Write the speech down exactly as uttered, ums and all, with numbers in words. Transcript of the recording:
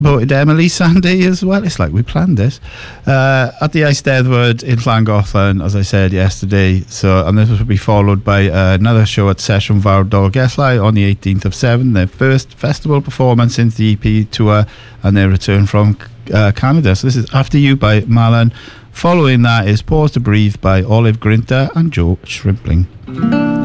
voted Emily Sandy as well. It's like we planned this. Uh, at the Eisteddfod in Llangollen, as I said yesterday. So, and this will be followed by uh, another show at Session Fawr Dolgellau on the eighteenth of seven. Their first festival performance since the E P tour and their return from uh, Canada. So this is After You by Malan. Following that is Pause to Breathe by Olive Grinter and Joe Shrimpling.